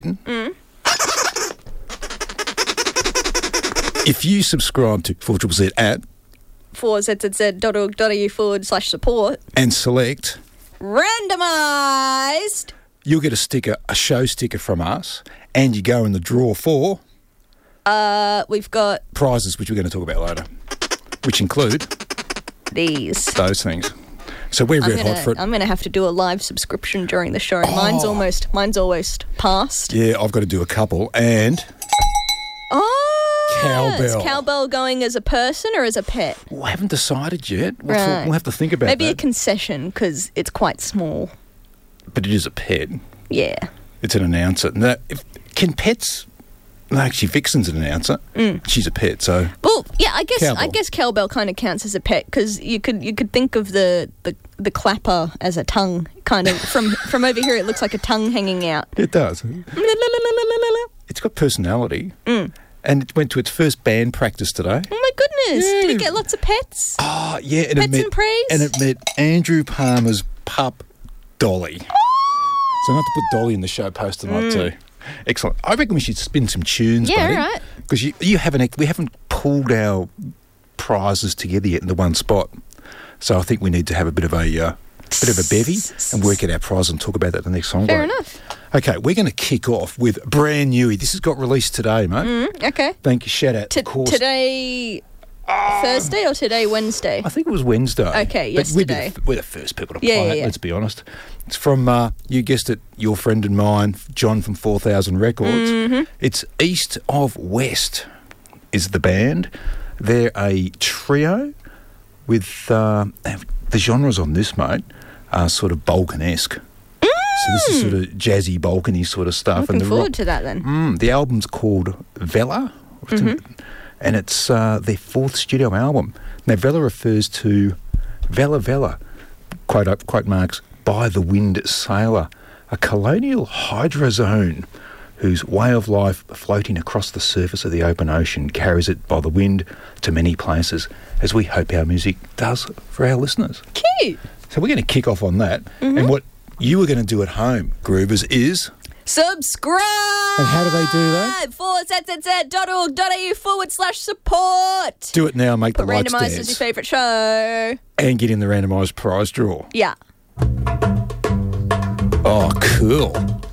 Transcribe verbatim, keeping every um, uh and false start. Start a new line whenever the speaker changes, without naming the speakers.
Mm.
If you subscribe to four Z Z Z at
four Z Z Z dot org dot a u forward slash support
and select
randomised,
you'll get a sticker, a show sticker from us, and you go in the draw for
uh, we've got
prizes, which we're going to talk about later, which include
these.
those things. So we're
I'm
red
gonna,
hot for it.
I'm going to have to do a live subscription during the show. Mine's
Oh.
almost mine's almost past.
Yeah, I've got to do a couple. And
Oh,
Cowbell.
Is cowbell going as a person or as a pet?
we haven't decided yet. We'll,
Right.
we'll have to think about
Maybe a
that.
concession because it's quite small.
But it is a pet.
Yeah.
It's an announcer. Now, if, can pets... No, actually, Vixen's an announcer.
Mm.
She's a pet, so...
Well, yeah, I guess I
Cowbell.
guess cowbell kind of counts as a pet because you could you could think of the, the, the clapper as a tongue, kind of from from over here. It looks like a tongue hanging out.
It does. It's got personality.
Mm.
And it went to its first band practice today.
Oh my goodness!
Yeah.
Did it get lots of pets?
Oh, yeah. And
Pets
it met,
and praise?
And it met Andrew Palmer's pup, Dolly. So I have to put Dolly in the show poster tonight too. Excellent. I reckon we should spin some tunes,
Yeah,
buddy.
right.
Because you, you haven't, we haven't pulled our prizes together yet in the one spot. So I think we need to have a bit of a uh, bit of a bevy and work out our prize and talk about that in the next song.
Fair
break.
enough.
Okay, we're going to kick off with brand new. This has got released today, mate.
Mm, okay.
Thank you. Shout out,
T-
of course.
today, Thursday or today Wednesday?
I think it was Wednesday.
Okay,
but we'd be
yesterday.
the, we're the first people to play
Yeah, yeah,
it,
yeah.
let's be honest. It's from, uh, you guessed it, your friend and mine, John from four thousand Records.
Mm-hmm.
It's East of West is the band. They're a trio with, uh, the genres on this, mate, are sort of Balkan-esque. So this is sort of jazzy, Balkan-y sort of stuff.
Looking
and the
forward
rock-
to that then.
Mm, the album's called Vela,
Mm-hmm.
and it's uh, their fourth studio album. Now, Vela refers to Vela Vela, quote, up, quote marks, by the wind sailor, a colonial hydrozone whose way of life floating across the surface of the open ocean carries it by the wind to many places, as we hope our music does for our listeners.
Cute.
So we're going to kick off on that.
Mm-hmm.
And what you were going to do at home, Groovers, is...
Subscribe!
And how do they do that?
four Z Z Z dot org dot a u forward slash support.
Do it now, make
Put
the lights
Randomised as your
dance,
favourite show.
and get in the randomised prize draw.
Yeah.
Oh, cool.